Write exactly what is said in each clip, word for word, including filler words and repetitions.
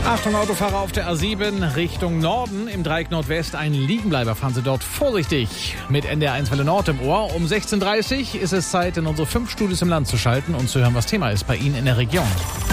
Achtung, Autofahrer auf der A sieben Richtung Norden. Im Dreieck Nordwest ein Liegenbleiber. Fahren Sie dort vorsichtig. Mit N D R eins Welle Nord im Ohr. Um sechzehn Uhr dreißig ist es Zeit, in unsere fünf Studios im Land zu schalten und zu hören, was Thema ist bei Ihnen in der Region.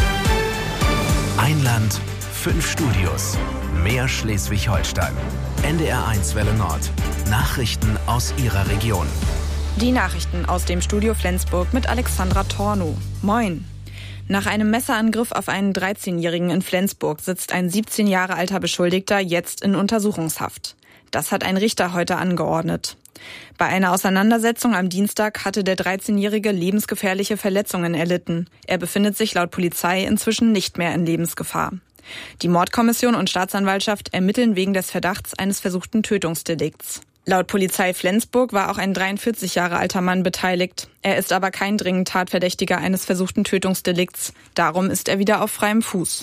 Ein Land, fünf Studios. Mehr Schleswig-Holstein. N D R eins Welle Nord. Nachrichten aus Ihrer Region. Die Nachrichten aus dem Studio Flensburg mit Alexandra Tornow. Moin. Nach einem Messerangriff auf einen dreizehnjährigen in Flensburg sitzt ein siebzehn Jahre alter Beschuldigter jetzt in Untersuchungshaft. Das hat ein Richter heute angeordnet. Bei einer Auseinandersetzung am Dienstag hatte der dreizehnjährige lebensgefährliche Verletzungen erlitten. Er befindet sich laut Polizei inzwischen nicht mehr in Lebensgefahr. Die Mordkommission und Staatsanwaltschaft ermitteln wegen des Verdachts eines versuchten Tötungsdelikts. Laut Polizei Flensburg war auch ein dreiundvierzig Jahre alter Mann beteiligt. Er ist aber kein dringend Tatverdächtiger eines versuchten Tötungsdelikts. Darum ist er wieder auf freiem Fuß.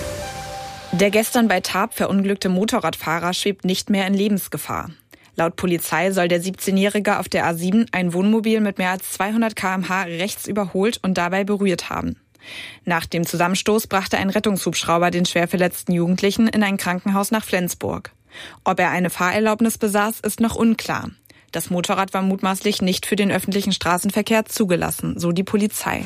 Der gestern bei Tarp verunglückte Motorradfahrer schwebt nicht mehr in Lebensgefahr. Laut Polizei soll der siebzehnjährige auf der A sieben ein Wohnmobil mit mehr als zweihundert Kilometer pro Stunde rechts überholt und dabei berührt haben. Nach dem Zusammenstoß brachte ein Rettungshubschrauber den schwer verletzten Jugendlichen in ein Krankenhaus nach Flensburg. Ob er eine Fahrerlaubnis besaß, ist noch unklar. Das Motorrad war mutmaßlich nicht für den öffentlichen Straßenverkehr zugelassen, so die Polizei.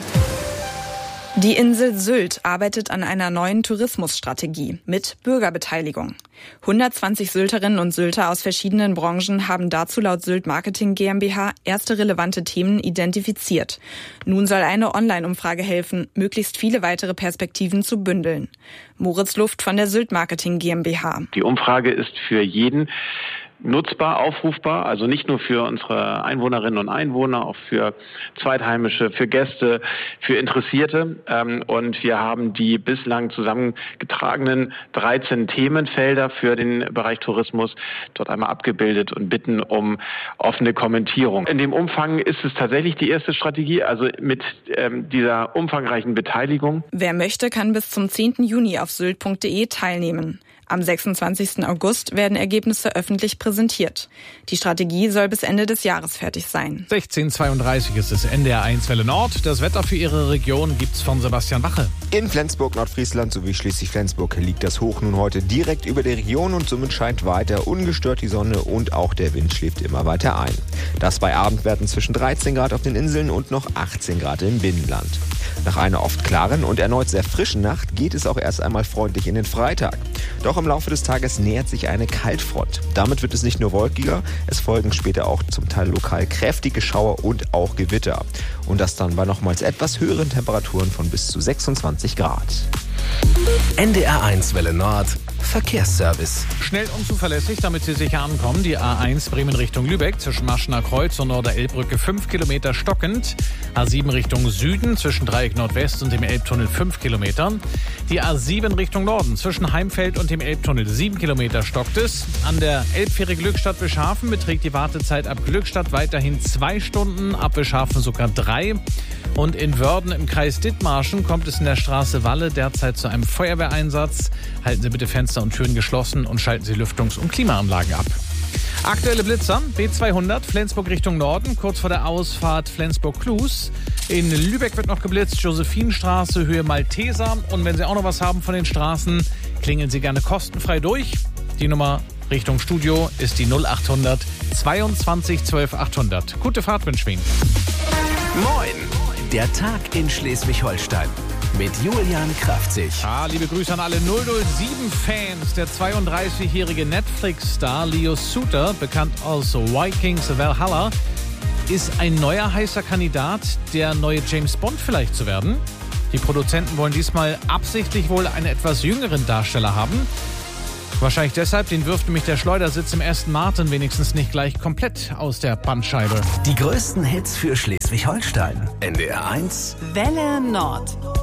Die Insel Sylt arbeitet an einer neuen Tourismusstrategie mit Bürgerbeteiligung. hundertzwanzig Sylterinnen und Sylter aus verschiedenen Branchen haben dazu laut Sylt Marketing GmbH erste relevante Themen identifiziert. Nun soll eine Online-Umfrage helfen, möglichst viele weitere Perspektiven zu bündeln. Moritz Luft von der Sylt Marketing GmbH. Die Umfrage ist für jeden nutzbar, aufrufbar, also nicht nur für unsere Einwohnerinnen und Einwohner, auch für Zweitheimische, für Gäste, für Interessierte. Und wir haben die bislang zusammengetragenen dreizehn Themenfelder für den Bereich Tourismus dort einmal abgebildet und bitten um offene Kommentierung. In dem Umfang ist es tatsächlich die erste Strategie, also mit ähm, dieser umfangreichen Beteiligung. Wer möchte, kann bis zum zehnten Juni auf sylt punkt de teilnehmen. Am sechsundzwanzigsten August werden Ergebnisse öffentlich präsentiert. Die Strategie soll bis Ende des Jahres fertig sein. sechzehn Uhr zweiunddreißig ist es N D R eins Welle Nord. Das Wetter für Ihre Region gibt's von Sebastian Wache. In Flensburg, Nordfriesland sowie Schleswig-Flensburg liegt das Hoch nun heute direkt über der Region und somit scheint weiter ungestört die Sonne und auch der Wind schläft immer weiter ein. Das bei Abendwerten zwischen dreizehn Grad auf den Inseln und noch achtzehn Grad im Binnenland. Nach einer oft klaren und erneut sehr frischen Nacht geht es auch erst einmal freundlich in den Freitag. Doch im Laufe des Tages nähert sich eine Kaltfront. Damit wird es nicht nur wolkiger, es folgen später auch zum Teil lokal kräftige Schauer und auch Gewitter. Und das dann bei nochmals etwas höheren Temperaturen von bis zu sechsundzwanzig Grad. N D R eins Welle Nord. Verkehrsservice. Schnell und zuverlässig, damit Sie sicher ankommen. Die A eins Bremen Richtung Lübeck zwischen Maschener Kreuz und Norder-Elbbrücke fünf Kilometer stockend. A sieben Richtung Süden zwischen Dreieck Nordwest und dem Elbtunnel fünf Kilometer. Die A sieben Richtung Norden zwischen Heimfeld und dem Elbtunnel sieben Kilometer stockt es. An der Elbfähre Glückstadt-Wischhafen beträgt die Wartezeit ab Glückstadt weiterhin zwei Stunden, ab Wischhafen sogar drei. Und in Wörden im Kreis Dithmarschen kommt es in der Straße Walle derzeit zu einem Feuerwehreinsatz. Halten Sie bitte Fenster und Türen geschlossen und schalten Sie Lüftungs- und Klimaanlagen ab. Aktuelle Blitzer, B zweihundert, Flensburg Richtung Norden, kurz vor der Ausfahrt Flensburg-Klus. In Lübeck wird noch geblitzt, Josephinstraße, Höhe Malteser. Und wenn Sie auch noch was haben von den Straßen, klingeln Sie gerne kostenfrei durch. Die Nummer Richtung Studio ist die null achthundert zweiundzwanzig zwölf achthundert. Gute Fahrt wünsche ich Ihnen. Moin! Der Tag in Schleswig-Holstein mit Julian Kraftzig. Ah, liebe Grüße an alle null null sieben-Fans. Der zweiunddreißigjährige Netflix-Star Leo Suter, bekannt als Vikings Valhalla, ist ein neuer heißer Kandidat, der neue James Bond vielleicht zu werden. Die Produzenten wollen diesmal absichtlich wohl einen etwas jüngeren Darsteller haben. Wahrscheinlich deshalb, den wirft nämlich der Schleudersitz im Aston Martin wenigstens nicht gleich komplett aus der Bandscheibe. Die größten Hits für Schleswig-Holstein. N D R eins Welle Nord.